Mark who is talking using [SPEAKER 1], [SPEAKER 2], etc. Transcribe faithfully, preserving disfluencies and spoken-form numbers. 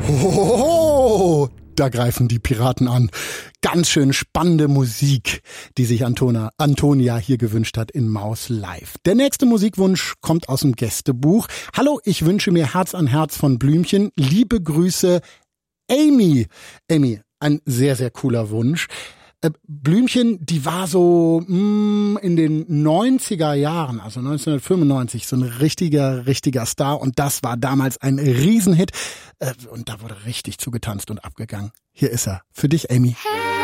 [SPEAKER 1] Hohoho, da greifen die Piraten an. Ganz schön spannende Musik, die sich Antona, Antonia hier gewünscht hat in Maus Live. Der nächste Musikwunsch kommt aus dem Gästebuch. Hallo, ich wünsche mir Herz an Herz von Blümchen. Liebe Grüße, Amy. Amy, ein sehr, sehr cooler Wunsch. Blümchen, die war so mh, in den neunziger Jahren, also neunzehnhundertfünfundneunzig, so ein richtiger, richtiger Star. Und das war damals ein Riesenhit. Und da wurde richtig zugetanzt und abgegangen. Hier ist er. Für dich, Amy.
[SPEAKER 2] Hey.